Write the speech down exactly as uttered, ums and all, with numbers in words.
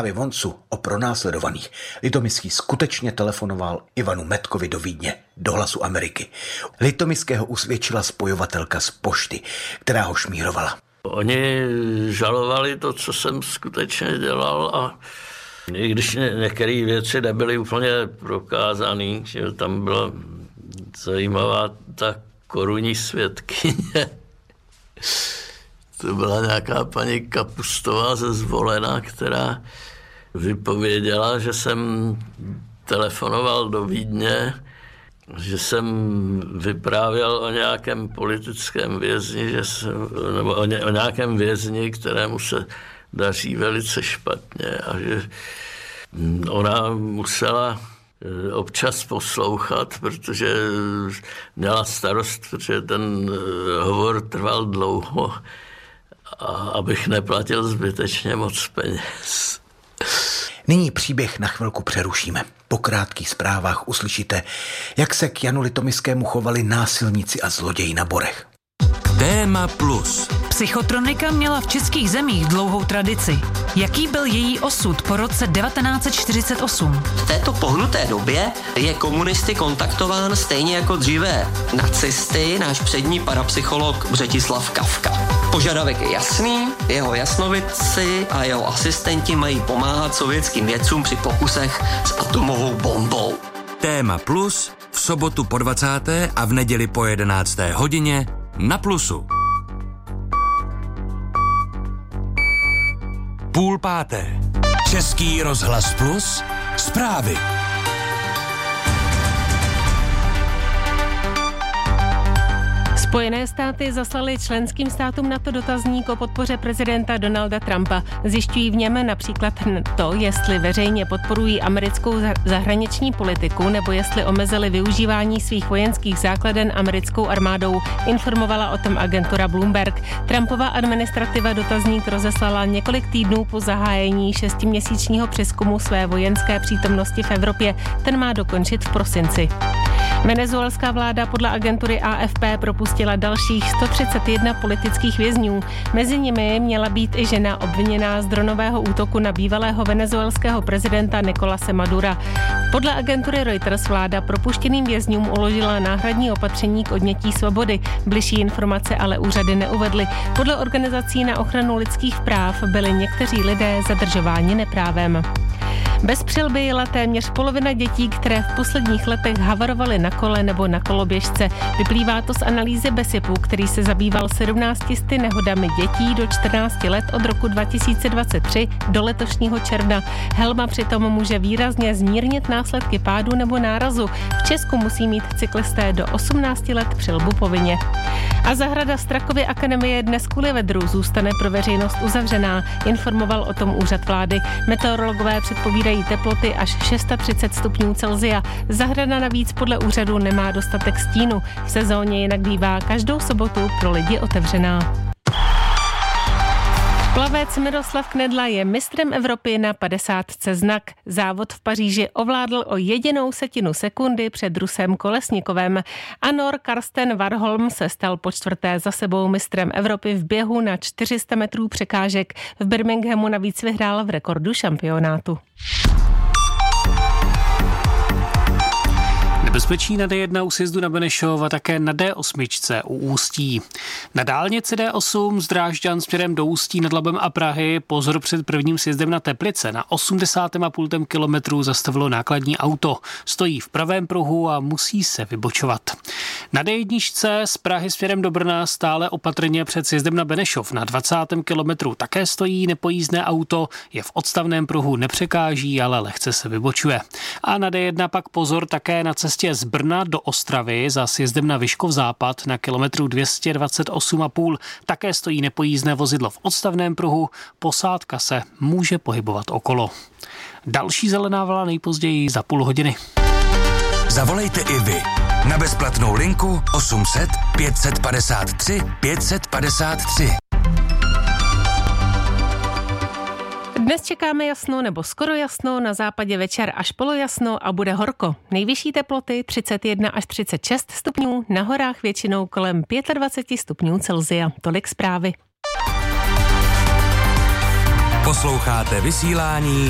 Právě Voncu o pronásledovaných Litomyský skutečně telefonoval Ivanu Metkovi do Vídně, do Hlasu Ameriky. Litomyského usvědčila spojovatelka z pošty, která ho šmírovala. Oni žalovali to, co jsem skutečně dělal, a i když některé věci nebyly úplně prokázané, že tam byla zajímavá ta korunní svědkyně. To byla nějaká paní Kapustová ze Zvolena, která vypověděla, že jsem telefonoval do Vídně, že jsem vyprávěl o nějakém politickém vězni, že jsem, nebo o, ně, o nějakém vězni, kterému se daří velice špatně, a že ona musela občas poslouchat, protože měla starost, protože ten hovor trval dlouho, a abych neplatil zbytečně moc peněz. Nyní příběh na chvilku přerušíme. Po krátkých zprávách uslyšíte, jak se k Janu Litomyskému chovali násilníci a zloději na Borech. Téma plus. Psychotronika měla v českých zemích dlouhou tradici. Jaký byl její osud po roce devatenáct set čtyřicet osm? V této pohnuté době je komunisty kontaktován stejně jako dříve nacisty náš přední parapsycholog Břetislav Kafka. Požadavek je jasný, jeho jasnovidci a jeho asistenti mají pomáhat sovětským vědcům při pokusech s atomovou bombou. Téma plus v sobotu po dvacáté a v neděli po jedenácté hodině na Plusu. Půl páté. Český rozhlas Plus. Zprávy. Spojené státy zaslaly členským státům NATO dotazník o podpoře prezidenta Donalda Trumpa. Zjišťují v něm například to, jestli veřejně podporují americkou zahraniční politiku nebo jestli omezili využívání svých vojenských základen americkou armádou, informovala o tom agentura Bloomberg. Trumpova administrativa dotazník rozeslala několik týdnů po zahájení šestiměsíčního přezkumu své vojenské přítomnosti v Evropě. Ten má dokončit v prosinci. Venezuelská vláda podle agentury A F P propustila dalších sto třicet jedna politických vězňů. Mezi nimi měla být i žena obviněná z dronového útoku na bývalého venezuelského prezidenta Nicolase Madura. Podle agentury Reuters vláda propuštěným vězňům uložila náhradní opatření k odnětí svobody. Bližší informace ale úřady neuvedly. Podle organizací na ochranu lidských práv byli někteří lidé zadržováni neprávem. Bez přilby jela téměř polovina dětí, které v posledních letech havarovaly na kole nebo na koloběžce. Vyplývá to z analýzy BESIPu, který se zabýval sedmnácti sty nehodami dětí do čtrnácti let od roku dva tisíce dvacet tři do letošního června. Helma přitom může výrazně zmírnit následky pádu nebo nárazu. V Česku musí mít cyklisté do osmnácti let přilbu povinně. A zahrada Strakovy akademie dnes kvůli vedru zůstane pro veřejnost uzavřená, informoval o tom úřad vlády. Meteorologové předpovídají teploty až třicet šest stupňů Celsia. Zahrada navíc podle úřadu nemá dostatek stínu. V sezóně jinak bývá každou sobotu pro lidi otevřená. Plavec Miroslav Knedla je mistrem Evropy na padesátce znak. Závod v Paříži ovládl o jedinou setinu sekundy před Rusem Kolesnikovem. A Nor Karsten Warholm se stal po čtvrté za sebou mistrem Evropy v běhu na čtyři sta metrů překážek. V Birminghamu navíc vyhrál v rekordu šampionátu. Nebezpečí na D jedna u sjezdu na Benešov a také na D osm u Ústí. Na dálnici D osm z Drážďan směrem do Ústí nad Labem a Prahy pozor před prvním sjezdem na Teplice. Na osmdesátém a půl kilometru zastavilo nákladní auto. Stojí v pravém pruhu a musí se vybočovat. Na D jedna z Prahy směrem do Brna stále opatrně před sjezdem na Benešov. Na dvacátém kilometru také stojí nepojízdné auto, je v odstavném pruhu, nepřekáží, ale lehce se vybočuje. A na D jedna pak pozor také na cestě z Brna do Ostravy za sjezdem na Vyškov západ na kilometru dvě stě dvacet osm a půl. Také stojí nepojízdné vozidlo v odstavném pruhu, posádka se může pohybovat okolo. Další zelená vlna nejpozději za půl hodiny. Zavolejte i vy na bezplatnou linku osm set pět set padesát tři pět set padesát tři. Dnes čekáme jasno nebo skoro jasno, na západě večer až polojasno a bude horko. Nejvyšší teploty třicet jedna až třicet šest stupňů, na horách většinou kolem dvacet pět stupňů Celsia. Tolik zprávy. Posloucháte vysílání